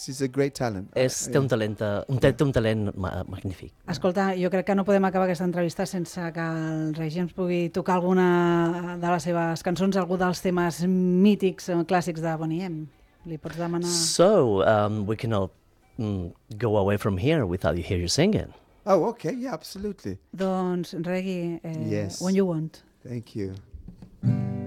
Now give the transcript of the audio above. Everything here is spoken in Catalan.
He's a great talent. Té un talent magnífic. Escolta, jo crec que no podem acabar aquesta entrevista sense que el Regi ens pugui tocar alguna de les seves cançons, algú dels temes mítics, clàssics de Boney M. Li pots demanar... So, we cannot go away from here without you hear you singing. Oh, okay, yeah, absolutely. Doncs, Regi, Yes. When You Want. Thank you.